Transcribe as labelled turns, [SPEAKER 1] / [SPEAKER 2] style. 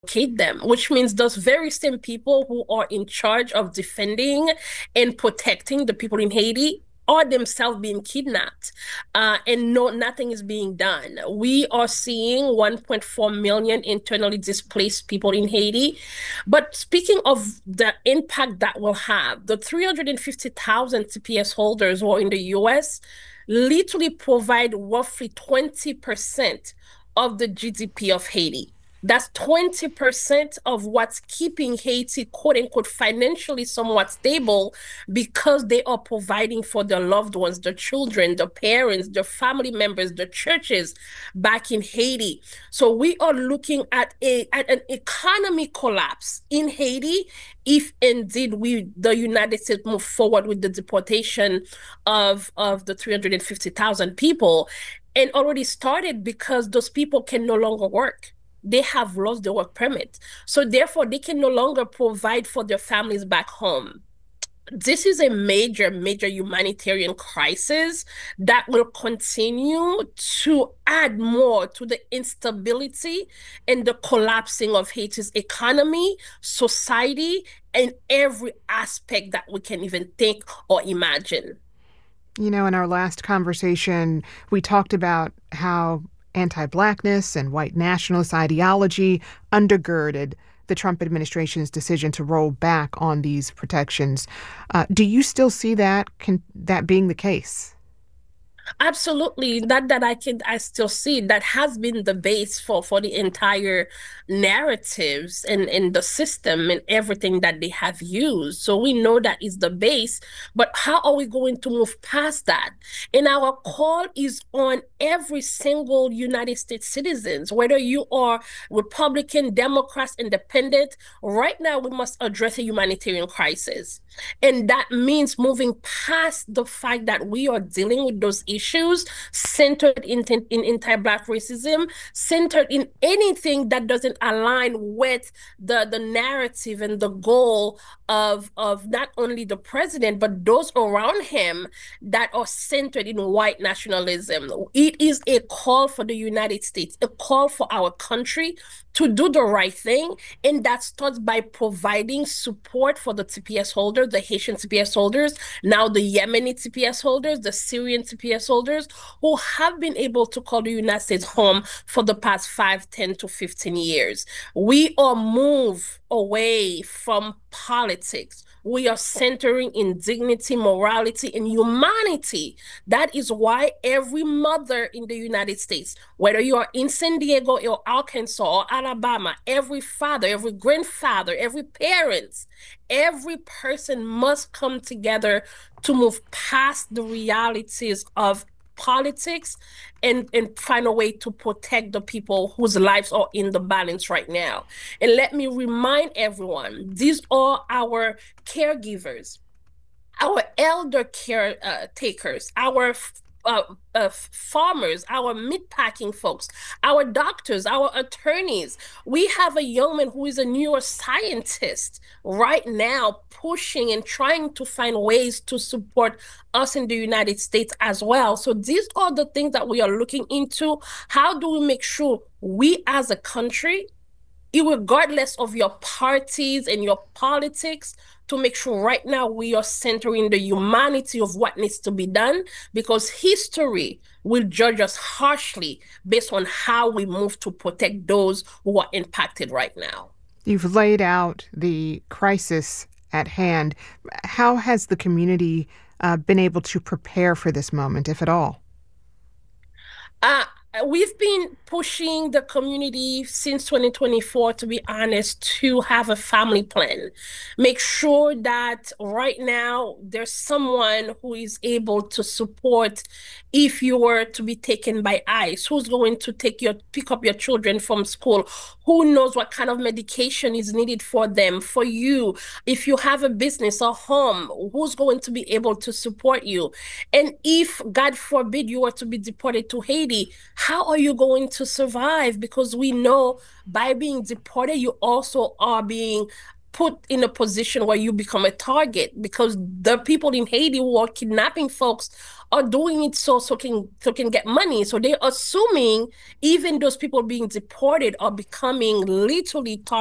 [SPEAKER 1] them, which means those very same people who are in charge of defending and protecting the people in Haiti are themselves being kidnapped, and no, nothing is being done. We are seeing 1.4 million internally displaced people in Haiti. But speaking of the impact that will have, the 350,000 TPS holders who are in the US literally provide roughly 20% of the GDP of Haiti. That's 20% of what's keeping Haiti, quote unquote, financially somewhat stable because they are providing for their loved ones, the children, the parents, the family members, the churches back in Haiti. So we are looking at an economy collapse in Haiti if indeed the United States move forward with the deportation of the 350,000 people, and already started because those people can no longer work. They have lost their work permit. So therefore, they can no longer provide for their families back home. This is a major, major humanitarian crisis that will continue to add more to the instability and the collapsing of Haiti's economy, society, and every aspect that we can even think or imagine.
[SPEAKER 2] You know, in our last conversation, we talked about how anti-Blackness and white nationalist ideology undergirded the Trump administration's decision to roll back on these protections. Do you still see that being the case?
[SPEAKER 1] Absolutely. I still see that has been the base for the entire narratives and the system and everything that they have used. So we know that is the base, but how are we going to move past that? And our call is on every single United States citizens, whether you are Republican, Democrats, Independent. Right now, we must address a humanitarian crisis. And that means moving past the fact that we are dealing with those issues centered in anti-Black racism, centered in anything that doesn't align with the narrative and the goal of not only the president, but those around him that are centered in white nationalism. It is a call for the United States, a call for our country to do the right thing. And that starts by providing support for the TPS holders, the Haitian TPS holders, now the Yemeni TPS holders, the Syrian TPS holders, who have been able to call the United States home for the past 5, 10 to 15 years. We are move away from politics. We are centering in dignity, morality, and humanity. That is why every mother in the United States, whether you are in San Diego or Arkansas or Alabama, every father, every grandfather, every parent, every person must come together to move past the realities of politics and find a way to protect the people whose lives are in the balance right now. And let me remind everyone, these are our caregivers, our elder care takers, our farmers, our meat packing folks, our doctors, our attorneys. We have a young man who is a neuroscientist right now pushing and trying to find ways to support us in the United States as well. So these are the things that we are looking into. How do we make sure we as a country, regardless of your parties and your politics, to make sure right now we are centering the humanity of what needs to be done, because history will judge us harshly based on how we move to protect those who are impacted right now.
[SPEAKER 2] You've laid out the crisis at hand. How has the community been able to prepare for this moment, if at all?
[SPEAKER 1] Uh, we've been pushing the community since 2024, to be honest, to have a family plan. Make sure that right now there's someone who is able to support if you were to be taken by ICE, who's going to pick up your children from school, who knows what kind of medication is needed for them, for you. If you have a business or home, who's going to be able to support you? And if, God forbid, you were to be deported to Haiti, how are you going to survive? Because we know by being deported, you also are being put in a position where you become a target because the people in Haiti who are kidnapping folks are doing it so can get money. So they're assuming even those people being deported are becoming literally